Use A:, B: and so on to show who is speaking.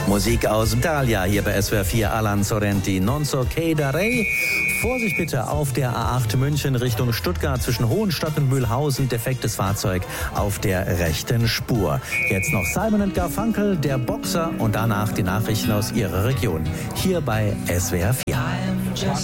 A: Musik aus Italia hier bei SWR 4, Alan Sorrenti, Non so che darei. Vorsicht bitte auf der A8 München Richtung Stuttgart zwischen Hohenstadt und Mühlhausen. Defektes Fahrzeug auf der rechten Spur. Jetzt noch Simon & Garfunkel, der Boxer und danach die Nachrichten aus Ihrer Region. Hier bei SWR 4.